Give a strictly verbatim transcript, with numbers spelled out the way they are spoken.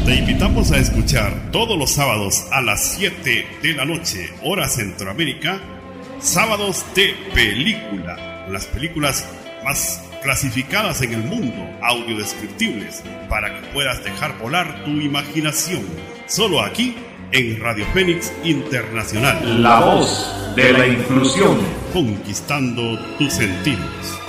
Te invitamos a escuchar todos los sábados a las siete de la noche, hora Centroamérica, Sábados de Película, las películas más clasificadas en el mundo, audiodescriptibles, para que puedas dejar volar tu imaginación. Solo aquí en Radio Fénix Internacional. La voz de la inclusión. Conquistando tus sentidos.